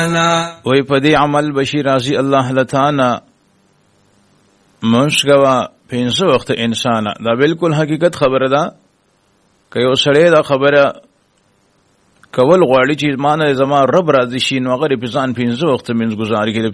وی پدی عمل بشی راضی الله لتانا منشگوا پینسو وقت انسانا دا بالکل حقیقت خبر دا که یو سړی دا خبره کول غواړي چې مان زما رب راضي شي نو هغه په ځان پینسو وخت منځ گزاري